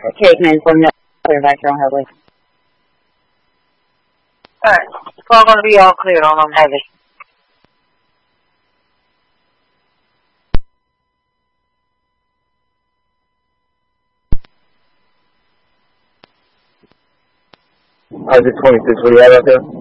Kate Mansland, clear back on heavy. Alright, it's all going to be all clear on them heavy. How's it 26? What do you have out there?